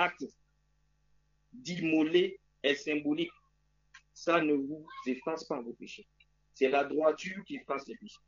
acte d'immoler est symbolique. Ça ne vous efface pas vos péchés. C'est la droiture qui efface les péchés.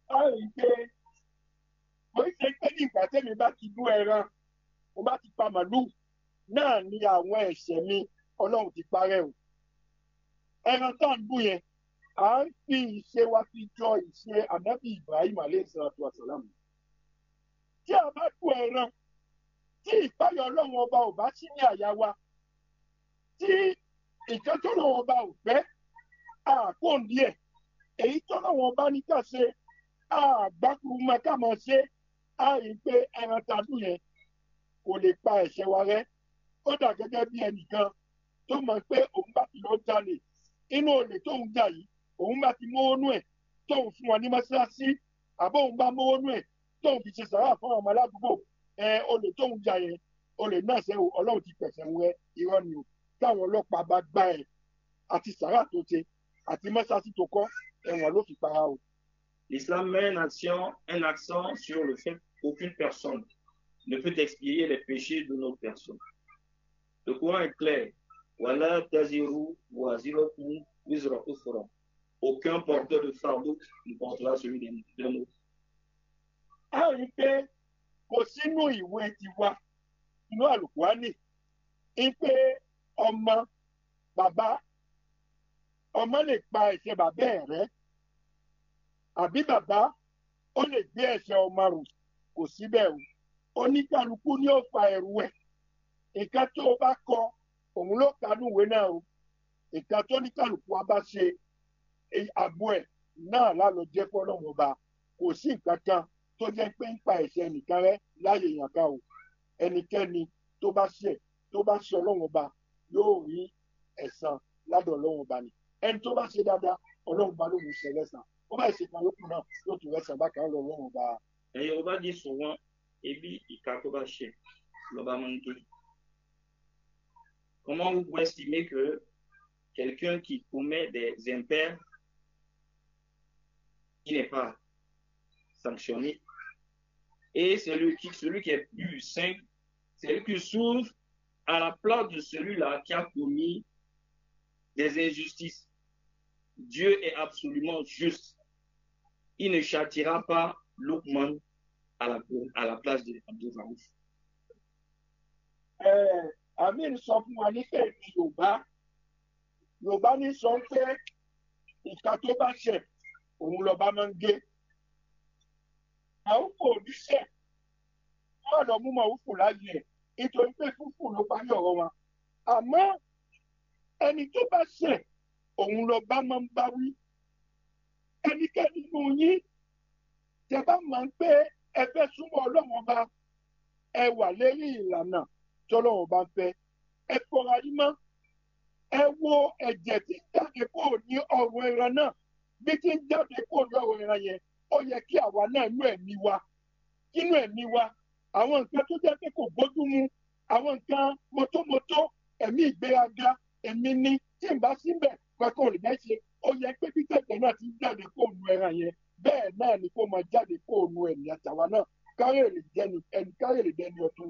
Náà ni àwọn ẹ̀ṣẹ̀ mi Ọlọ́run ti parẹ́ o. Ẹran tá à ń bù yẹn à ń fi ìṣe wa fi jọ ìṣe ànábì Ibrahim alayhi salatu wa salam. Tí a bá du ẹran tí ìpáyọ̀ Ọlọ́run ọba ò bá sí ní àyà wa, tí ìtọ́jú Ọlọ́run ọba ò fẹ́ àkóǹdí ẹ̀, èyí tó Ọlọ́run ọba ní ká ṣe àgbákùrú mọ́ ká mọ́ ṣe á rí i pé ẹran tá a dùn yẹn kò lè pa ẹ̀ṣẹ̀ wa rẹ́. Ó dà gẹ́gẹ́ bí ẹnìkan tó mọ̀ pé òun bá ti lọ jalè inú olè tóun jà yìí òun bá ti mówó nú ẹ̀ tóun fún wọn ní mọ́ṣáláṣí àbọ̀ òun bá mówó nú ẹ̀ tóun fi ṣe sàrà fún ọmọ aládùúgbò olè tóun jà yẹn olè náà ṣe Ọlọ́run ti pẹ̀sẹ̀ ń rẹ irọ́ ni o. Táwọn ọlọ́pàá bá gbá ẹ̀ àti sàrà tó ṣe àti mọ́ṣáláṣí tó kọ́ ẹ̀wọ̀n ló fi para o. L'islam met un accent sur le fait qu'aucune personne ne peut expier les péchés de notre personne. Le Coran est clair. Wala taziru waziratun wizra ukhra. Aucun porteur de fardeau ne portera celui d'un autre. A rí i pé kò sínú ìwé tiwa inú Àlùkùránì ń pé ọmọ lè pa ẹ̀ṣẹ̀ bàbá ẹ̀ rẹ́ àbí bàbá ó lè gbé ẹ̀ṣẹ̀ ọmọ rù kò síbẹ̀ o. Oníkálukú ni ó fa ẹrù ẹ̀. Nǹkan tó o bá kọ òun ló kánú ìwé náà o. Nǹkan tó oníkálukú wa bá ṣe àbọ̀ ẹ̀ náà lálọ́ jẹ́ fọ́lọ́run ọba. Kò sí nǹkan kan tó jẹ́ pé ń pa ẹ̀ṣẹ̀ nìkan rẹ́ láyé èèyàn kan o. Ẹnikẹ́ni tó bá ṣe Ọlọ́run ọba yóò rí ẹ̀san ládọ̀ Ọlọ́run ọba ni. Ẹni tó bá ṣe dáadáa Ọlọ́run ọba ló ń ṣe lẹ́san. Ó bá ṣe kan lókun náà yóò tún rẹ́san bákan lọ Ọlọ́run ọba. Yorùbá dit souvent ebi ìka tó bá ṣe lọ́ba máa ń gé. Comment vous pouvez estimer que quelqu'un qui commet des impairs, qui n'est pas sanctionné, et celui qui est plus saint, celui qui s'ouvre à la place de celui-là qui a commis des injustices. Dieu est absolument juste. Il ne châtiera pas Luqman à la place de Abdul Raouf. Amin sọ fún wa nífẹ̀ẹ́ ní Yorùbá ní sọ pé ìka tó bá ṣẹ̀ òun lọ́ba máa ń gé. Àwọn kò ní ṣẹ̀ wọ́n lọ mú màwúfù láyé ẹ̀ nítorí pé fúfú ló parí ọ̀rọ̀ wọn. Àmọ́ ẹni tó bá ṣẹ̀ òun lọ́ba máa ń bá wí. Ẹnikẹ́ni nínú yín tẹ́ bá máa ń pé ẹ fẹ́ súnmọ́ Ọlọ́run ọba ẹ wà lérí ìlànà tọ́lọ́run bá fẹ́ ẹ fọra yín mọ́ ẹ wo ẹ̀jẹ̀ tí ń jáde kúrò ní ọrùn ẹran náà bí tí ń jáde kúrò ní ọrùn ẹran yẹn ó yẹ kí àwa náà nínú ẹ̀mí wa àwọn nǹkan tó jẹ́ pé kò bójú mu àwọn nǹkan mọ́tómọ́tó ẹ̀mí ìgbéraga ẹ̀mí ní tí ń bá síbẹ̀ kọ́kọ́ ò lè bẹ́ẹ̀ ṣe ó yẹ pé bí tẹ̀tẹ̀ náà ti ń jáde kúrò ní ẹran yẹn bẹ́ẹ̀ náà ni kó máa jáde kúrò ní ẹ̀mí àtàwa náà kárẹ̀ lè dẹni ọ̀tún.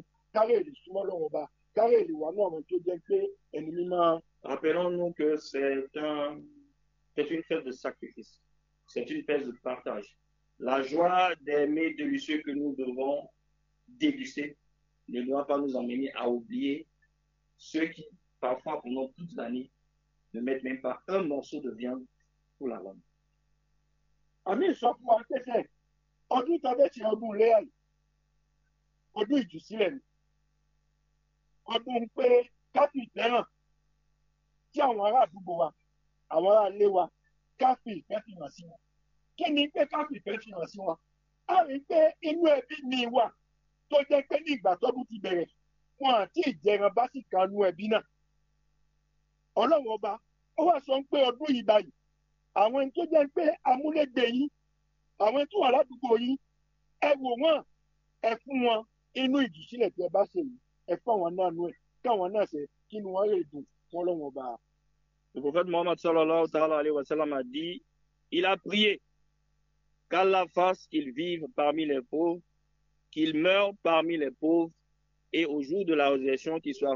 Rappelons-nous que c'est une fête de sacrifice, c'est une fête de partage. La joie des mets délicieux que nous devons déguster ne doit pas nous emmener à oublier ceux qui, parfois pendant toute l'année, ne mettent même pas un morceau de viande pour la langue. Àmì ìsọfún wa tẹ́sẹ̀ ọdún tàbí ṣe ọdún léyà yìí ọdún ìjùsílẹ̀ ni ọdún pé káfí fẹ́ràn tí àwọn ará àdúgbò wa àwọn ará ilé wa káfí ìfẹ́ fi hàn sí wọn. Kí ni pé káfí ìfẹ́ fi hàn sí wọn? A rí pé inú ẹbí mi wà tó jẹ́ pé ní ìgbà tọ́dún ti bẹ̀rẹ̀ wọn àti ìjẹran bá sì kanú ẹbí náà. Ọlọ́run ọba ó wá sọ pé ọdún yìí báyìí àwọn ẹni tó jẹ́ pé amúlégbè yín àwọn ẹni tó wà ládùúgbò yín ẹ wò wọ́n ẹ fún wọn inú ìjùsílẹ̀ tí ẹ bá ṣe yìí ẹ fún àwọn náà nú ẹ káwọn náà ṣe kí ni wọ́n lè dùn fún Ọlọ́run ọba. Le prophète Mohammed sallallahu alayhi wa sallam a dit, il a prié qu'Allah fasse qu'il vive parmi les pauvres, qu'il meure parmi les pauvres et au jour de la résurrection qu'il soit